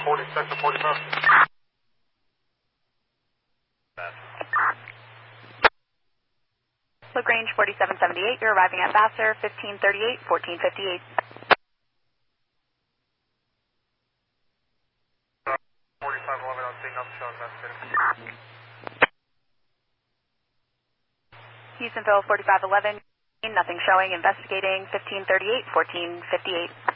40, sector 45. LaGrange 4778, you're arriving at Vassar, 1538, 1458. 4511 on scene, nothing showing, investigating. Houstonville 4511, nothing showing, investigating, 1538, 1458.